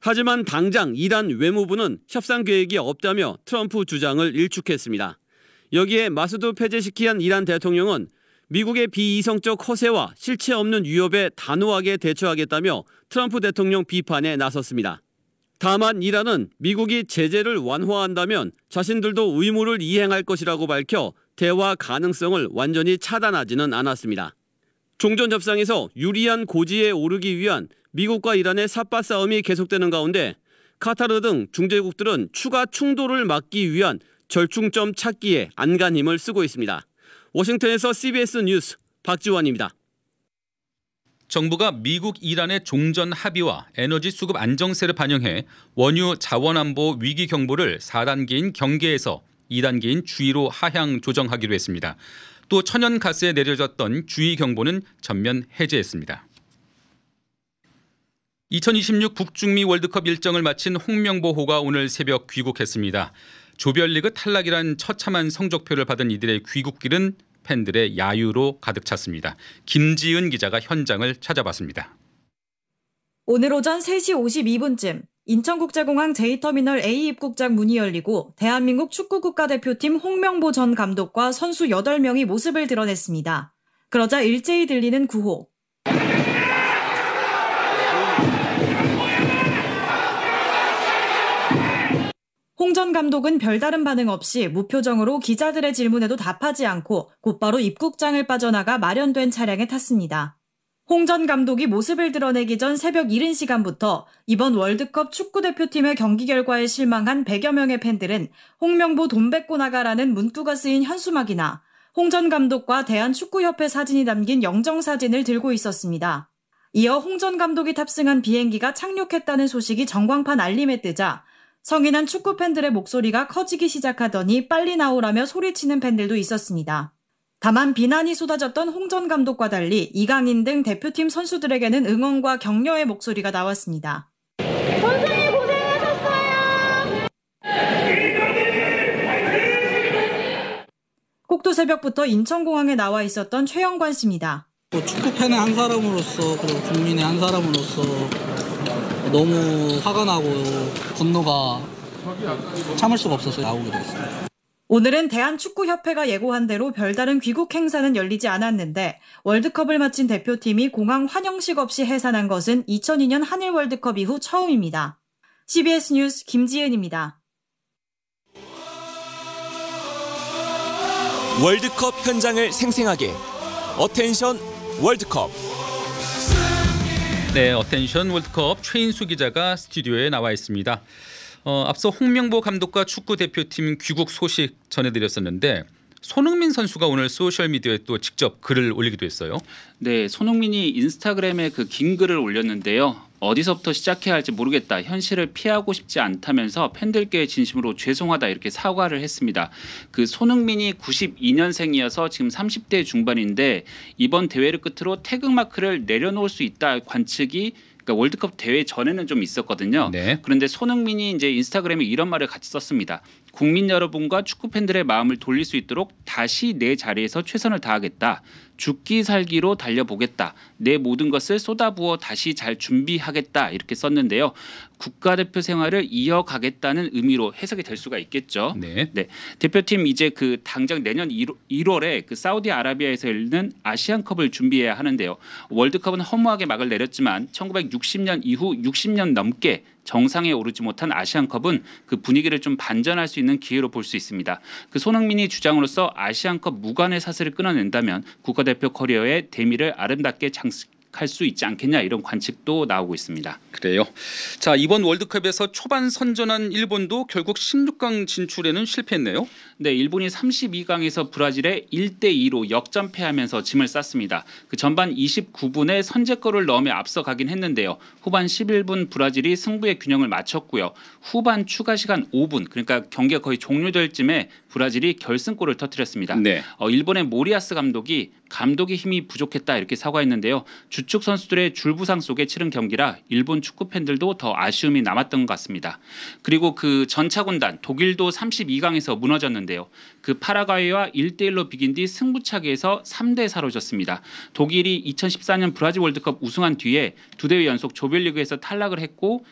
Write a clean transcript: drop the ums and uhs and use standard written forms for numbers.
하지만 당장 이란 외무부는 협상 계획이 없다며 트럼프 주장을 일축했습니다. 여기에 마수드 페제시키안 이란 대통령은 미국의 비이성적 허세와 실체 없는 위협에 단호하게 대처하겠다며 트럼프 대통령 비판에 나섰습니다. 다만 이란은 미국이 제재를 완화한다면 자신들도 의무를 이행할 것이라고 밝혀 대화 가능성을 완전히 차단하지는 않았습니다. 종전협상에서 유리한 고지에 오르기 위한 미국과 이란의 삿바 싸움이 계속되는 가운데 카타르 등 중재국들은 추가 충돌을 막기 위한 절충점 찾기에 안간힘을 쓰고 있습니다. 워싱턴에서 CBS 뉴스 박지원입니다. 정부가 미국 이란의 종전 합의와 에너지 수급 안정세를 반영해 원유 자원안보 위기 경보를 4단계인 경계에서 2단계인 주의로 하향 조정하기로 했습니다. 또 천연가스에 내려졌던 주의 경보는 전면 해제했습니다. 2026 북중미 월드컵 일정을 마친 홍명보호가 오늘 새벽 귀국했습니다. 조별리그 탈락이란 처참한 성적표를 받은 이들의 귀국길은 팬들의 야유로 가득 찼습니다. 김지은 기자가 현장을 찾아봤습니다. 오늘 오전 3시 52분쯤 인천국제공항 J터미널 A 입국장 문이 열리고 대한민국 축구국가대표팀 홍명보 전 감독과 선수 8명이 모습을 드러냈습니다. 그러자 일제히 들리는 구호. 홍 전 감독은 별다른 반응 없이 무표정으로 기자들의 질문에도 답하지 않고 곧바로 입국장을 빠져나가 마련된 차량에 탔습니다. 홍 전 감독이 모습을 드러내기 전 새벽 이른 시간부터 이번 월드컵 축구대표팀의 경기 결과에 실망한 100여 명의 팬들은 홍명보 돈 뱉고 나가라는 문구가 쓰인 현수막이나 홍 전 감독과 대한축구협회 사진이 담긴 영정사진을 들고 있었습니다. 이어 홍 전 감독이 탑승한 비행기가 착륙했다는 소식이 전광판 알림에 뜨자 성인한 축구 팬들의 목소리가 커지기 시작하더니 빨리 나오라며 소리치는 팬들도 있었습니다. 다만 비난이 쏟아졌던 홍 전 감독과 달리 이강인 등 대표팀 선수들에게는 응원과 격려의 목소리가 나왔습니다. 선생님 고생하셨어요. 꼭두 새벽부터 인천공항에 나와 있었던 최영관 씨입니다. 축구 팬의 한 사람으로서 그리고 국민의 한 사람으로서 너무 화가 나고 분노가 참을 수가 없어서 나오게 됐습니다. 오늘은 대한축구협회가 예고한 대로 별다른 귀국 행사는 열리지 않았는데 월드컵을 마친 대표팀이 공항 환영식 없이 해산한 것은 2002년 한일 월드컵 이후 처음입니다. CBS 뉴스 김지은입니다. 월드컵 현장을 생생하게 어텐션 월드컵. 네, 어텐션 월드컵 최인수 기자가 스튜디오에 나와 있습니다. 앞서 홍명보 감독과 축구대표팀 귀국 소식 전해드렸었는데 손흥민 선수가 오늘 소셜미디어에 또 직접 글을 올리기도 했어요. 네, 손흥민이 인스타그램에 그 긴 글을 올렸는데요. 어디서부터 시작해야 할지 모르겠다. 현실을 피하고 싶지 않다면서 팬들께 진심으로 죄송하다 이렇게 사과를 했습니다. 그 손흥민이 92년생이어서 지금 30대 중반인데 이번 대회를 끝으로 태극마크를 내려놓을 수 있다 관측이 그러니까 월드컵 대회 전에는 좀 있었거든요. 네. 그런데 손흥민이 이제 인스타그램에 이런 말을 같이 썼습니다. 국민 여러분과 축구 팬들의 마음을 돌릴 수 있도록 다시 내 자리에서 최선을 다하겠다. 죽기 살기로 달려보겠다. 내 모든 것을 쏟아부어 다시 잘 준비하겠다. 이렇게 썼는데요. 국가대표 생활을 이어가겠다는 의미로 해석이 될 수가 있겠죠. 네. 네. 대표팀 이제 그 당장 내년 1월에 그 사우디아라비아에서 열리는 아시안컵을 준비해야 하는데요. 월드컵은 허무하게 막을 내렸지만 1960년 이후 60년 넘게 정상에 오르지 못한 아시안컵은 그 분위기를 좀 반전할 수 있는 기회로 볼 수 있습니다. 그 손흥민이 주장으로서 아시안컵 무관의 사슬을 끊어낸다면 국가대표 커리어의 대미를 아름답게 장식할 수 있지 않겠냐 이런 관측도 나오고 있습니다. 그래요. 자, 이번 월드컵에서 초반 선전한 일본도 결국 16강 진출에는 실패했네요. 네, 일본이 32강에서 브라질에 1대2로 역전패하면서 짐을 쌌습니다. 그 전반 29분에 선제골을 넣으며 앞서가긴 했는데요. 후반 11분 브라질이 승부의 균형을 맞췄고요. 후반 추가 시간 5분 그러니까 경기가 거의 종료될 쯤에 브라질이 결승골을 터뜨렸습니다. 네. 일본의 모리아스 감독이 힘이 부족했다 이렇게 사과했는데요. 주축 선수들의 줄부상 속에 치른 경기라 일본 축구 팬들도 더 아쉬움이 남았던 것 같습니다. 그리고 그 전차군단 독일도 32강에서 무너졌는데요. 그 파라과이와 1대1로 비긴 뒤 승부차기에서 3대4로 졌습니다. 독일이 2014년 브라질 월드컵 우승한 뒤에 두 대회 연속 조별리그에서 탈락을 했고